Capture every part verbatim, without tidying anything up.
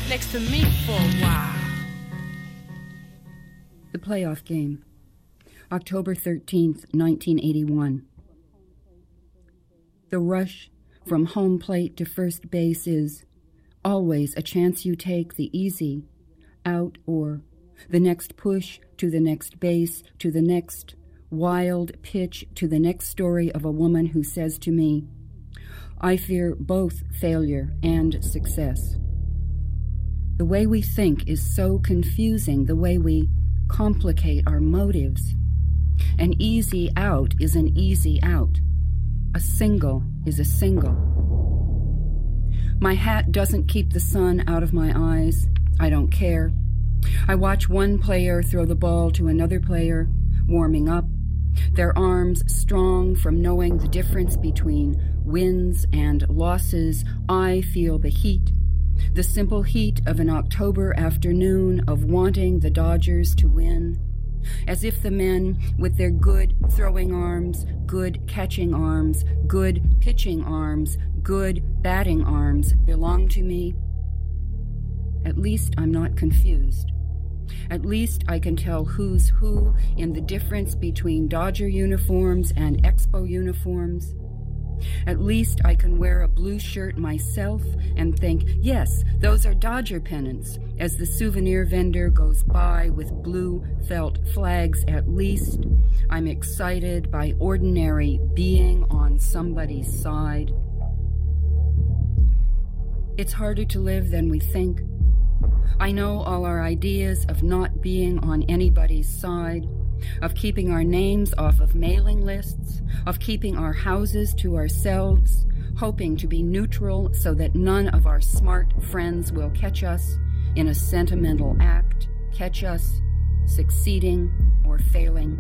next to me for a while. The playoff game, October thirteenth, nineteen eighty-one. The rush from home plate to first base is always a chance you take the easy out or the next push to the next base to the next wild pitch to the next story of a woman who says to me, I fear both failure and success. The way we think is so confusing, the way we complicate our motives. An easy out is an easy out. A single is a single. My hat doesn't keep the sun out of my eyes. I don't care. I watch one player throw the ball to another player, warming up, their arms strong from knowing the difference between wins and losses. I feel the heat, the simple heat of an October afternoon of wanting the Dodgers to win, as if the men with their good throwing arms, good catching arms, good pitching arms, good batting arms belong to me. At least I'm not confused. At least I can tell who's who in the difference between Dodger uniforms and Expo uniforms. At least I can wear a blue shirt myself and think, yes, those are Dodger pennants, as the souvenir vendor goes by with blue felt flags. At least I'm excited by ordinary being on somebody's side. It's harder to live than we think. I know all our ideas of not being on anybody's side, of keeping our names off of mailing lists, of keeping our houses to ourselves, hoping to be neutral so that none of our smart friends will catch us in a sentimental act, catch us succeeding or failing.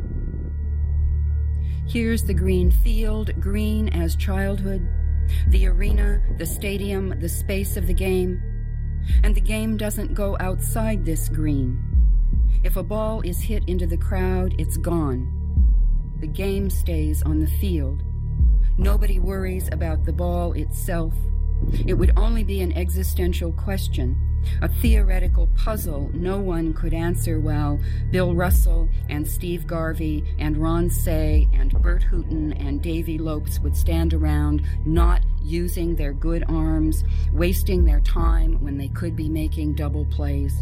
Here's the green field, green as childhood, the arena, the stadium, the space of the game. And the game doesn't go outside this green. If a ball is hit into the crowd, it's gone. The game stays on the field. Nobody worries about the ball itself. It would only be an existential question, a theoretical puzzle no one could answer while Bill Russell and Steve Garvey and Ron Say and Bert Hooton and Davy Lopes would stand around not using their good arms, wasting their time when they could be making double plays.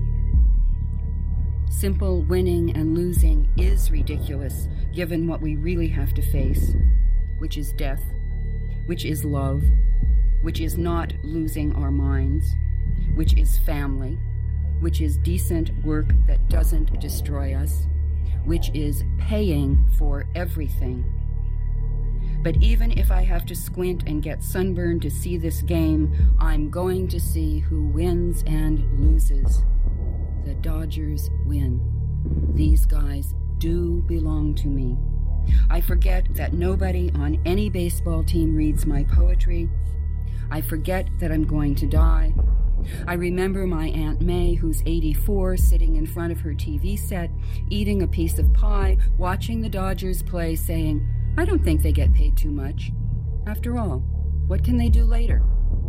Simple winning and losing is ridiculous, given what we really have to face, which is death, which is love, which is not losing our minds, which is family, which is decent work that doesn't destroy us, which is paying for everything. But even if I have to squint and get sunburned to see this game, I'm going to see who wins and loses. The Dodgers win. These guys do belong to me. I forget that nobody on any baseball team reads my poetry. I forget that I'm going to die. I remember my Aunt May, who's eighty-four, sitting in front of her T V set, eating a piece of pie, watching the Dodgers play, saying, I don't think they get paid too much. After all, what can they do later?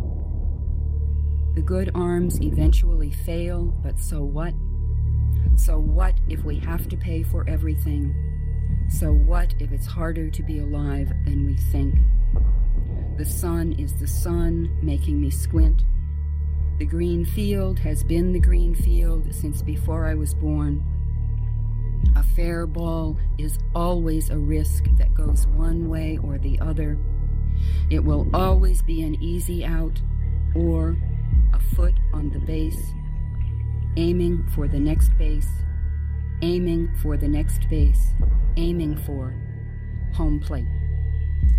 The good arms eventually fail, but so what? So what if we have to pay for everything? So what if it's harder to be alive than we think? The sun is the sun, making me squint. The green field has been the green field since before I was born. A fair ball is always a risk that goes one way or the other. It will always be an easy out or a foot on the base, aiming for the next base, aiming for the next base, aiming for home plate.